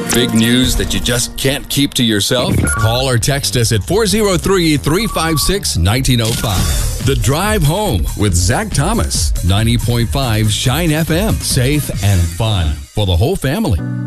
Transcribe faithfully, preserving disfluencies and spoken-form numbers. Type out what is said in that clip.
Big news that you just can't keep to yourself? Call or text us at four oh three, three five six, one nine oh five. The Drive Home with Zach Thomas. ninety point five Shine F M. Safe and fun for the whole family.